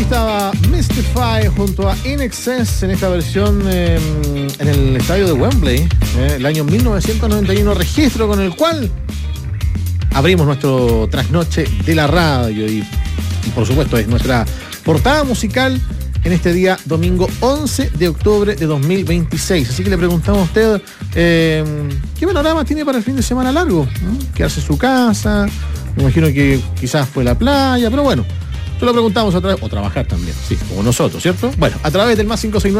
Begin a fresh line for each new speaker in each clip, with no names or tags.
estaba Mystify junto a INXS en esta versión en el estadio de Wembley, el año 1991, registro con el cual abrimos nuestro trasnoche de la radio y por supuesto es nuestra portada musical en este día domingo 11 de octubre de 2026. Así que le preguntamos a usted ¿qué panorama tiene para el fin de semana largo? ¿Quedarse en su casa? Me imagino que quizás fue la playa, pero bueno, se lo preguntamos otra vez, o trabajar también, sí, como nosotros, ¿cierto? Bueno, a través del más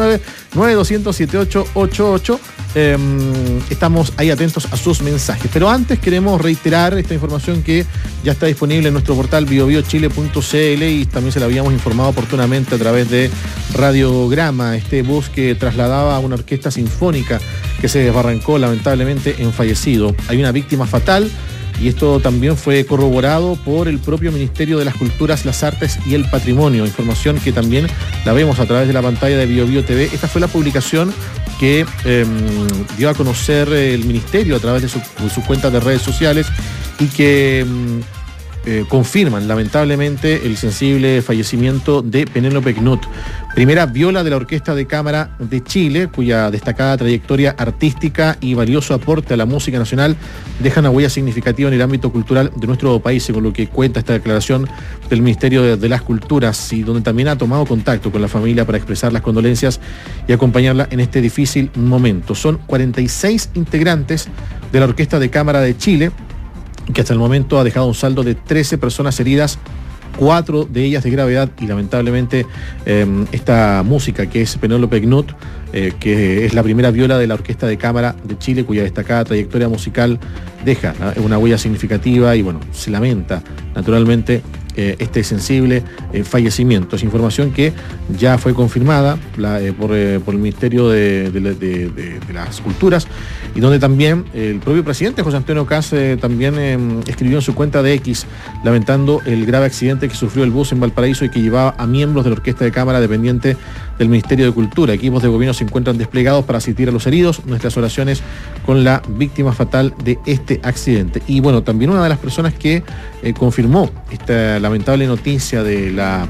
569-9200-7888 estamos ahí atentos a sus mensajes. Pero antes queremos reiterar esta información que ya está disponible en nuestro portal biobiochile.cl y también se la habíamos informado oportunamente a través de Radiograma, este bus que trasladaba a una orquesta sinfónica que se desbarrancó lamentablemente en fallecido. Hay una víctima fatal. Y esto también fue corroborado por el propio Ministerio de las Culturas, las Artes y el Patrimonio. Información que también la vemos a través de la pantalla de BioBio TV. Esta fue la publicación que dio a conocer el Ministerio a través de sus cuentas de redes sociales y que confirman lamentablemente el sensible fallecimiento de Penélope Knut, primera viola de la Orquesta de Cámara de Chile, cuya destacada trayectoria artística y valioso aporte a la música nacional deja una huella significativa en el ámbito cultural de nuestro país, según lo que cuenta esta declaración del Ministerio de las Culturas, y donde también ha tomado contacto con la familia para expresar las condolencias y acompañarla en este difícil momento. Son 46 integrantes de la Orquesta de Cámara de Chile, que hasta el momento ha dejado un saldo de 13 personas heridas, 4 de ellas de gravedad, y lamentablemente esta música que es Penélope Knut, que es la primera viola de la Orquesta de Cámara de Chile, cuya destacada trayectoria musical deja una huella significativa y bueno, se lamenta naturalmente este sensible fallecimiento. Es información que ya fue confirmada por el Ministerio de las Culturas, y donde también el propio presidente José Antonio Kast también escribió en su cuenta de X, lamentando el grave accidente que sufrió el bus en Valparaíso y que llevaba a miembros de la Orquesta de Cámara dependiente del Ministerio de Cultura. Equipos de gobierno se encuentran desplegados para asistir a los heridos. Nuestras oraciones con la víctima fatal de este accidente. Y bueno, también una de las personas que confirmó esta lamentable noticia de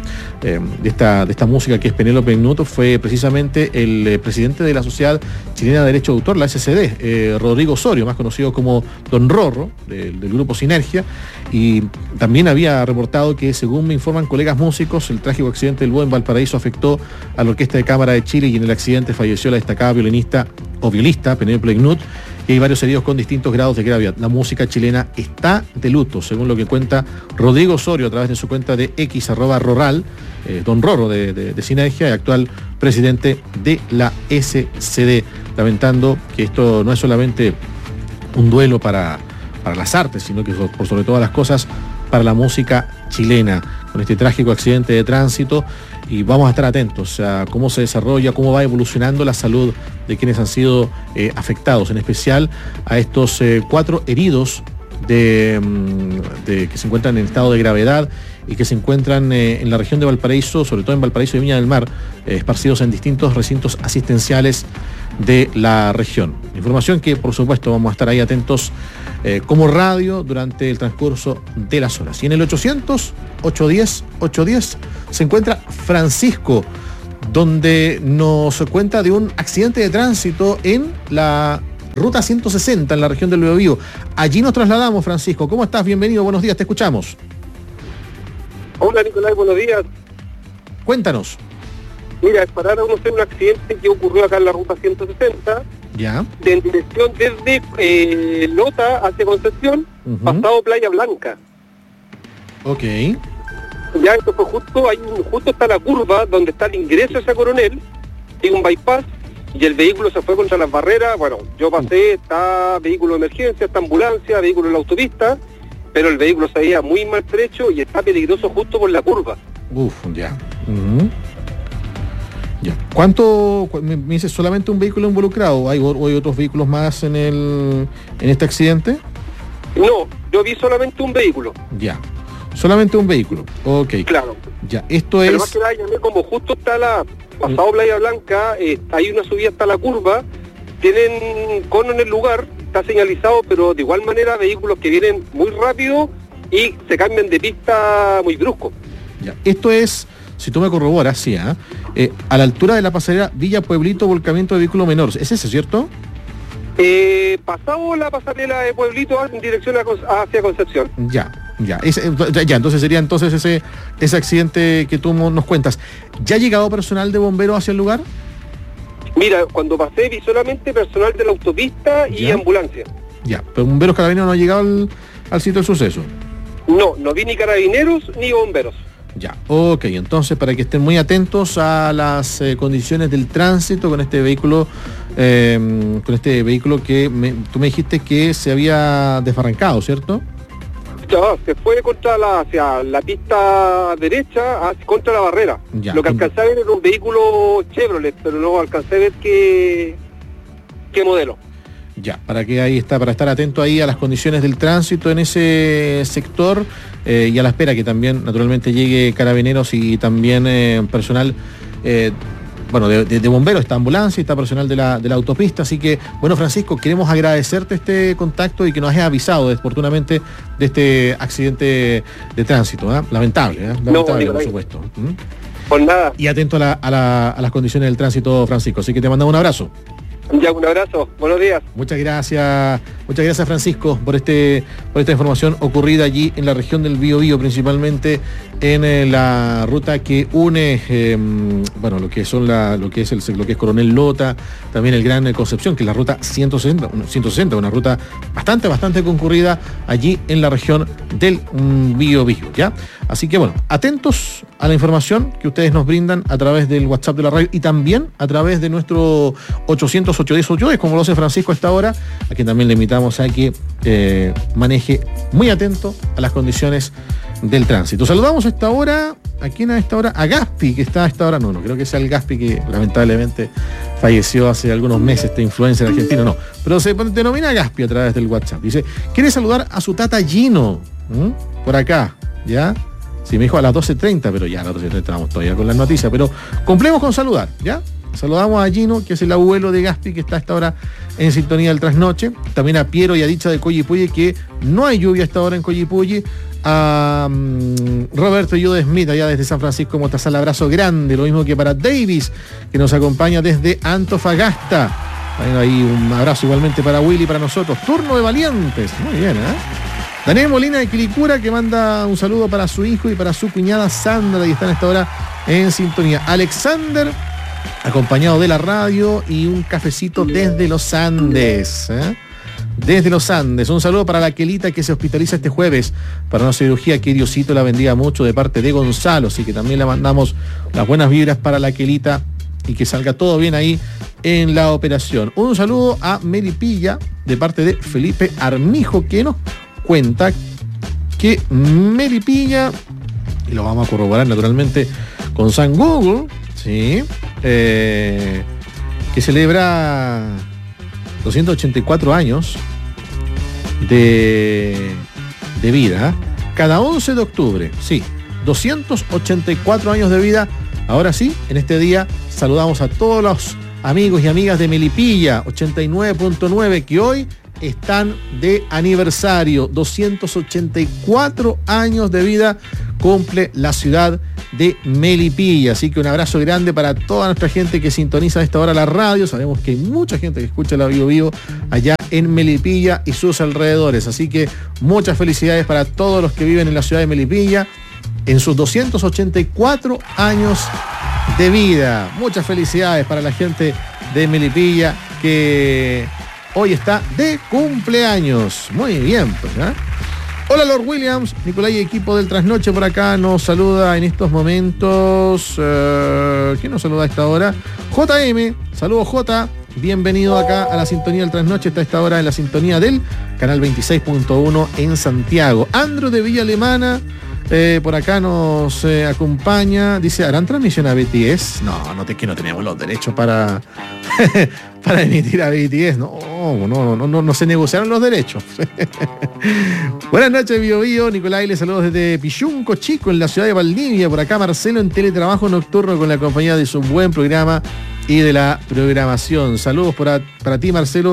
esta música que es Penélope Knut fue precisamente el presidente de la Sociedad Chilena de Derecho de Autor, la SCD, Rodrigo Osorio, más conocido como Don Rorro, del grupo Sinergia, y también había reportado que, según me informan colegas músicos, el trágico accidente del bus en Valparaíso afectó a la Orquesta de Cámara de Chile, y en el accidente falleció la destacada violista Penélope Knut, y hay varios heridos con distintos grados de gravedad. La música chilena está de luto, según lo que cuenta Rodrigo Osorio a través de su cuenta de X @Roral, Don Rorro de Sinergia, y actual presidente de la SCD, lamentando que esto no es solamente un duelo para las artes, sino que por sobre todas las cosas para la música chilena, con este trágico accidente de tránsito. Y vamos a estar atentos a cómo se desarrolla, cómo va evolucionando la salud de quienes han sido afectados, en especial a estos 4 heridos que se encuentran en estado de gravedad y que se encuentran en la región de Valparaíso, sobre todo en Valparaíso y Viña del Mar, esparcidos en distintos recintos asistenciales de la región. Información que por supuesto vamos a estar ahí atentos como radio durante el transcurso de las horas. Y en el 800-810-810 se encuentra Francisco, donde nos cuenta de un accidente de tránsito en la ruta 160 en la región del Biobío. Allí nos trasladamos, Francisco. ¿Cómo estás? Bienvenido, buenos días, te escuchamos.
Hola, Nicolás, buenos días.
Cuéntanos.
Mira, es para conocer un accidente que ocurrió acá en la ruta 160,
ya,
en dirección desde Lota hacia Concepción, pasado Playa Blanca.
Ok.
Ya, esto fue justo está la curva donde está el ingreso hacia Coronel, hay un bypass, y el vehículo se fue contra las barreras. Bueno, yo pasé, está vehículo de emergencia, está ambulancia, vehículo en la autopista, pero el vehículo se veía muy maltrecho y está peligroso justo por la curva.
Ya. Ya. ¿Cuánto? Me dices solamente un vehículo involucrado, o hay otros vehículos más en este accidente?
No, yo vi solamente un vehículo.
Ya. Solamente un vehículo. Ok.
Claro.
Ya, esto
pero
es...
más que nada, llamé como justo está pasado Playa Blanca, hay una subida hasta la curva, tienen cono en el lugar, está señalizado, pero de igual manera vehículos que vienen muy rápido y se cambian de pista muy brusco.
Ya. Esto es, si tú me corroboras, sí, a la altura de la pasarela Villa Pueblito, volcamiento de vehículos menores. ¿Es ese, cierto?
Pasamos la pasarela de Pueblito en dirección hacia Concepción.
Ya, entonces sería ese accidente que tú nos cuentas. ¿Ya ha llegado personal de bomberos hacia el lugar?
Mira, cuando pasé vi solamente personal de la autopista y ambulancia.
Ya, pero bomberos carabineros no han llegado al sitio del suceso.
No vi ni carabineros ni bomberos.
Ya, ok, entonces para que estén muy atentos a las condiciones del tránsito con este vehículo que tú me dijiste que se había desbarrancado, ¿cierto?
Ya, se fue hacia la pista derecha, contra la barrera.
Ya.
Lo que alcancé a ver era un vehículo Chevrolet, pero no alcancé a ver qué modelo.
Ya, para estar atento ahí a las condiciones del tránsito en ese sector y a la espera que también naturalmente llegue carabineros y también personal de bomberos, está ambulancia y está personal de la autopista. Así que, bueno, Francisco, queremos agradecerte este contacto y que nos hayas avisado oportunamente de este accidente de tránsito, lamentable, por supuesto.
Por nada.
Y atento a las condiciones del tránsito, Francisco, así que te mandamos un abrazo.
Ya, un abrazo, buenos días.
Muchas gracias Francisco por esta información ocurrida allí en la región del Biobío, principalmente en la ruta que une lo que es Coronel Lota, también el Gran Concepción, que es la ruta 160, una ruta bastante concurrida allí en la región del Biobío, ¿ya? Así que bueno, atentos a la información que ustedes nos brindan a través del WhatsApp de la radio y también a través de nuestro 800-810-810, como lo hace Francisco a esta hora, a quien también le invitamos a que maneje muy atento a las condiciones del tránsito. Saludamos a esta hora, ¿a quién a esta hora? A Gaspi, que está a esta hora, no creo que sea el Gaspi que lamentablemente falleció hace algunos meses, este influencer argentino, no, pero se denomina Gaspi a través del WhatsApp. Dice, quiere saludar a su tata Gino, por acá, ¿ya? Sí, me dijo a las 12:30, pero ya a las 12:30 estamos todavía con las noticias, pero cumplemos con saludar, ¿ya? Saludamos a Gino, que es el abuelo de Gaspi, que está a esta hora en sintonía del trasnoche. También a Piero y a Dicha de Coyipulli, que no hay lluvia a esta hora en Coyipulli. A Roberto y Jude Smith, allá desde San Francisco Mostazal, abrazo grande. Lo mismo que para Davis, que nos acompaña desde Antofagasta. Bueno, ahí un abrazo igualmente para Willy, para nosotros. Turno de valientes. Muy bien, Daniel Molina de Quilicura, que manda un saludo para su hijo y para su cuñada Sandra, y están a esta hora en sintonía. Alexander, acompañado de la radio y un cafecito desde los Andes. Desde los Andes. Un saludo para la Quelita, que se hospitaliza este jueves para una cirugía. Que Diosito la bendiga mucho, de parte de Gonzalo. Así que también le mandamos las buenas vibras para la Quelita y que salga todo bien ahí en la operación. Un saludo a Melipilla de parte de Felipe Armijo, que nos cuenta que Melipilla, y lo vamos a corroborar naturalmente con San Google, ¿sí? Que celebra 284 años de vida, cada 11 de octubre, sí, 284 años de vida. Ahora sí, en este día saludamos a todos los amigos y amigas de Melipilla 89.9, que hoy están de aniversario. 284 años de vida cumple la ciudad de Melipilla. Así que un abrazo grande para toda nuestra gente que sintoniza a esta hora la radio. Sabemos que hay mucha gente que escucha la Bio allá en Melipilla y sus alrededores. Así que muchas felicidades para todos los que viven en la ciudad de Melipilla en sus 284 años de vida. Muchas felicidades para la gente de Melipilla, que hoy está de cumpleaños. Muy bien, pues, Hola Lord Williams, Nicolás y equipo del Trasnoche por acá nos saluda en estos momentos. ¿Quién nos saluda a esta hora? JM, saludos J, bienvenido acá a la sintonía del Trasnoche. Está a esta hora en la sintonía del canal 26.1 en Santiago. Andrew de Villa Alemana, por acá nos acompaña. Dice, ¿harán transmisión a BTS? Que no tenemos los derechos para para emitir a BTS. No se negociaron los derechos. Buenas noches, Bio Bio. Nicolás, les saludos desde Pichunco Chico, en la ciudad de Valdivia. Por acá Marcelo, en teletrabajo nocturno, con la compañía de su buen programa y de la programación. Saludos para ti, Marcelo,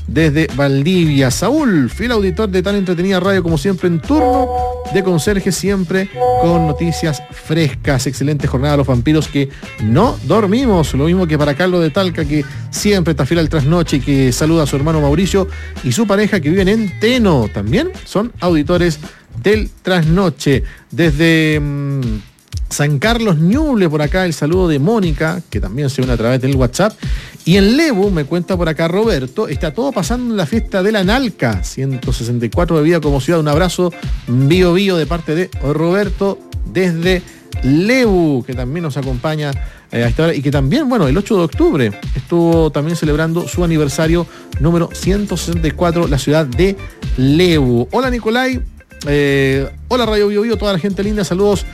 desde Valdivia. Saúl, fiel auditor de tan entretenida radio como siempre, en turno de conserje, siempre con noticias frescas. Excelente jornada a los vampiros que no dormimos. Lo mismo que para Carlos de Talca, que siempre está fiel al trasnoche y que saluda a su hermano Mauricio y su pareja que viven en Teno. También son auditores del trasnoche. Desde San Carlos Ñuble, por acá el saludo de Mónica, que también se une a través del WhatsApp. Y en Lebu, me cuenta por acá Roberto, está todo pasando en la fiesta de la Nalca, 164 de vida como ciudad. Un abrazo Bio de parte de Roberto desde Lebu, que también nos acompaña a esta hora y que también, bueno, el 8 de octubre estuvo también celebrando su aniversario número 164, la ciudad de Lebu. Hola Nicolai, hola Radio Bio, toda la gente linda, saludos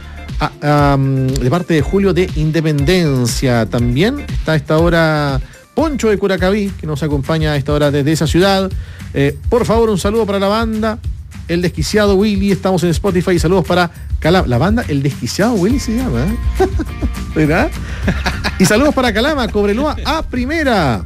de parte de Julio de Independencia. También está a esta hora Poncho de Curacaví, que nos acompaña a esta hora desde esa ciudad. Por favor, un saludo para la banda El Desquiciado Willy, estamos en Spotify. Saludos para Calama, la banda El Desquiciado Willy se llama, ¿verdad? Y saludos para Calama, Cobreloa a primera.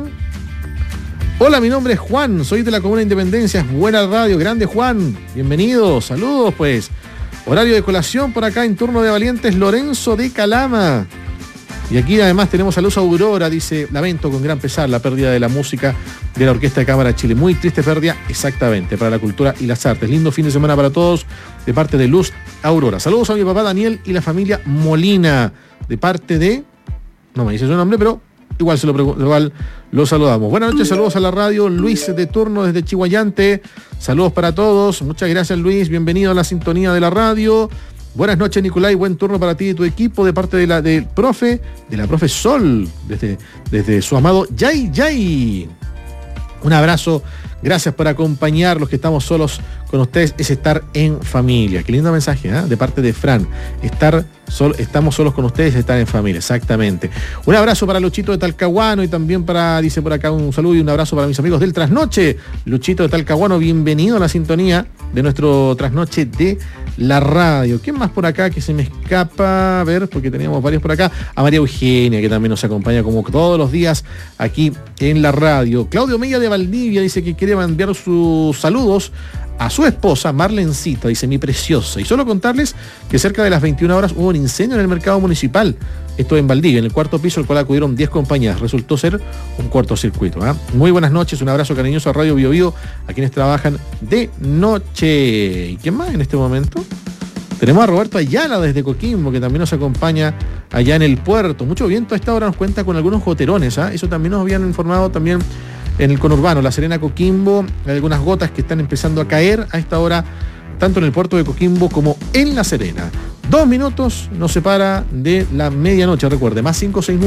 Hola, mi nombre es Juan, soy de la Comuna de Independencia, es buena radio, grande Juan, bienvenido, saludos pues. Horario de colación por acá en turno de valientes, Lorenzo de Calama. Y aquí además tenemos a Luz Aurora, dice, lamento con gran pesar la pérdida de la música de la Orquesta de Cámara Chile. Muy triste pérdida, exactamente, para la cultura y las artes. Lindo fin de semana para todos, de parte de Luz Aurora. Saludos a mi papá Daniel y la familia Molina, de parte de... No me dice su nombre, pero igual lo saludamos. Buenas noches, saludos a la radio. Luis de turno desde Chihuayante. Saludos para todos. Muchas gracias, Luis. Bienvenido a la sintonía de la radio. Buenas noches, Nicolai. Buen turno para ti y tu equipo de parte de la profe Sol, desde su amado Yay. Un abrazo. Gracias por acompañar. Los que estamos solos con ustedes es estar en familia. Qué lindo mensaje, de parte de Fran. Estamos solos con ustedes, estar en familia, exactamente. Un abrazo para Luchito de Talcahuano y también dice por acá un saludo y un abrazo para mis amigos del Trasnoche. Luchito de Talcahuano, bienvenido a la sintonía de nuestro Trasnoche de la radio. ¿Quién más por acá que se me escapa? A ver, porque teníamos varios por acá. A María Eugenia, que también nos acompaña como todos los días aquí en la radio. Claudio Mella de Valdivia dice que quiere enviar sus saludos a su esposa Marlencita, dice, mi preciosa. Y solo contarles que cerca de las 21 horas hubo un incendio en el mercado municipal, esto en Valdivia, en el cuarto piso, al cual acudieron 10 compañías. Resultó ser un cortocircuito. Muy buenas noches, un abrazo cariñoso a Radio Bio, a quienes trabajan de noche. ¿Y quién más en este momento? Tenemos a Roberto Ayala desde Coquimbo, que también nos acompaña allá en el puerto. Mucho viento a esta hora, nos cuenta con algunos goterones. Eso también nos habían informado también en el conurbano, La Serena, Coquimbo, hay algunas gotas que están empezando a caer a esta hora, tanto en el puerto de Coquimbo como en La Serena. 2 minutos nos separa de la medianoche, recuerde, más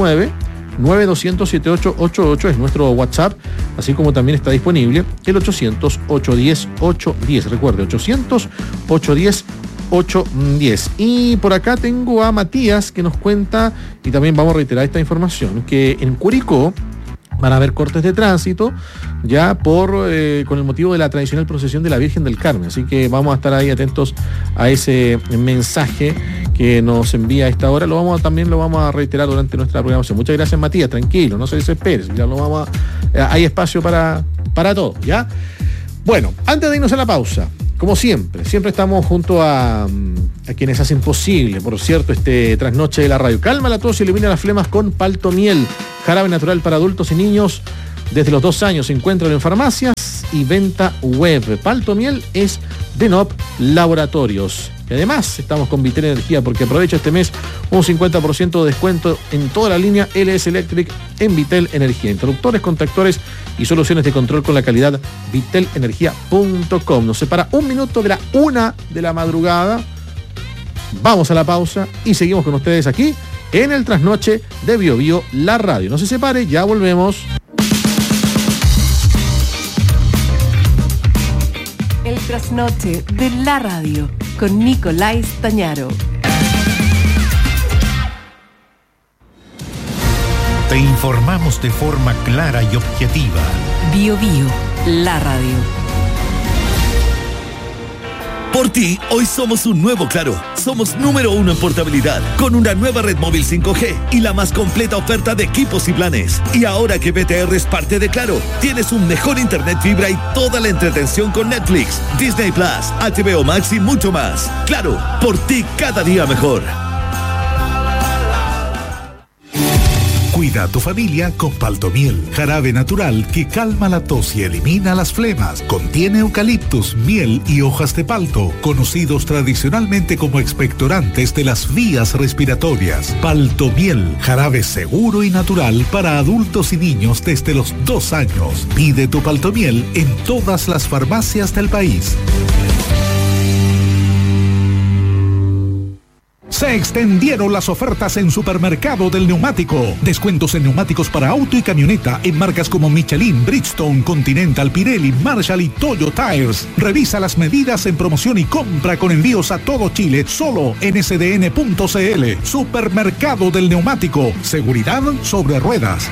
569-9200-7888 es nuestro WhatsApp, así como también está disponible el 800-810-810, recuerde, 800-810-810. Y por acá tengo a Matías que nos cuenta, y también vamos a reiterar esta información, que en Curicó van a haber cortes de tránsito ya con el motivo de la tradicional procesión de la Virgen del Carmen. Así que vamos a estar ahí atentos a ese mensaje que nos envía a esta hora. También lo vamos a reiterar durante nuestra programación. Muchas gracias, Matías. Tranquilo, no se desespere. Ya hay espacio para todo, ¿ya? Bueno, antes de irnos a la pausa, como siempre estamos junto a quienes hacen posible, por cierto, este trasnoche de la radio. Calma la tos y elimina las flemas con Paltomiel, jarabe natural para adultos y niños desde los 2 años. Se encuentran en farmacias y venta web. Paltomiel es de NOP Laboratorios. Y además estamos con Vitel Energía, porque aprovecha este mes un 50% de descuento en toda la línea LS Electric en Vitel Energía. Interruptores, contactores y soluciones de control con la calidad vitelenergia.com. Nos separa 1 minuto de la 1 de la madrugada. Vamos a la pausa y seguimos con ustedes aquí en el Trasnoche de Bio, la radio. No se separe, ya volvemos.
El Trasnoche de la radio con Nicolai Stañaro.
Te informamos de forma clara y objetiva.
Bio, la radio.
Por ti, hoy somos un nuevo Claro. Somos número 1 en portabilidad, con una nueva red móvil 5G y la más completa oferta de equipos y planes. Y ahora que BTR es parte de Claro, tienes un mejor internet fibra y toda la entretención con Netflix, Disney Plus, HBO Max y mucho más. Claro, por ti cada día mejor.
Cuida a tu familia con Paltomiel, jarabe natural que calma la tos y elimina las flemas. Contiene eucaliptus, miel y hojas de palto, conocidos tradicionalmente como expectorantes de las vías respiratorias. Paltomiel, jarabe seguro y natural para adultos y niños desde los 2 años. Pide tu Paltomiel en todas las farmacias del país. Se extendieron las ofertas en Supermercado del Neumático. Descuentos en neumáticos para auto y camioneta en marcas como Michelin, Bridgestone, Continental, Pirelli, Marshall y Toyo Tires. Revisa las medidas en promoción y compra con envíos a todo Chile solo en sdn.cl. Supermercado del Neumático. Seguridad sobre ruedas.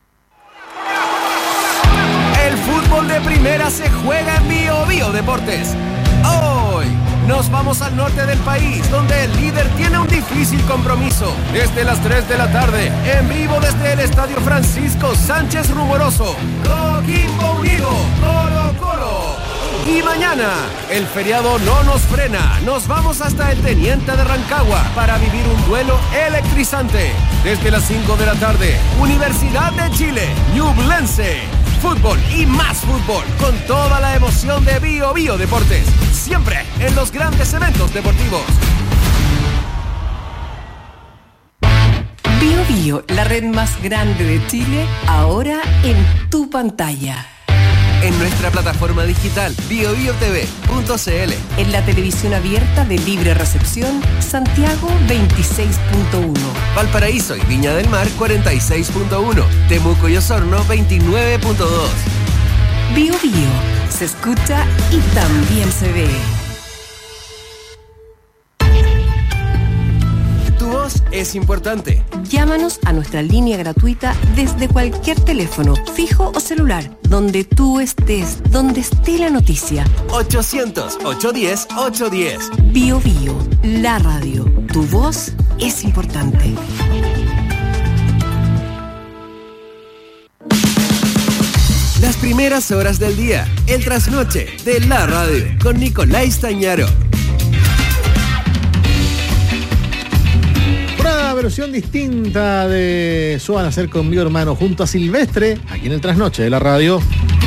El fútbol de primera se juega en Bio Bio Deportes. Hoy nos vamos al norte del país, donde el líder tiene un difícil compromiso. Desde las 3 de la tarde, en vivo desde el Estadio Francisco Sánchez Rumoroso. Coquimbo Unido, Colo Colo. Y mañana, el feriado no nos frena. Nos vamos hasta el Teniente de Rancagua para vivir un duelo electrizante. Desde las 5 de la tarde, Universidad de Chile, Ñublense. Fútbol y más fútbol, con toda la emoción de Bio Bio Deportes. Siempre en los grandes eventos deportivos.
Bio Bio, la red más grande de Chile, ahora en tu pantalla.
En nuestra plataforma digital biobiotv.cl.
En la televisión abierta de libre recepción, Santiago 26.1.
Valparaíso y Viña del Mar 46.1. Temuco y Osorno 29.2.
Bio Bio, se escucha y también se ve.
Tu voz es importante.
Llámanos a nuestra línea gratuita desde cualquier teléfono, fijo o celular, donde tú estés, donde esté la noticia.
800-810-810.
Bio Bio, la radio. Tu voz es importante.
Las primeras horas del día, el trasnoche de la radio, con Nicolás Tañaro.
Una versión distinta de Suban a ser conmigo, hermano, junto a Silvestre, aquí en el trasnoche de la radio.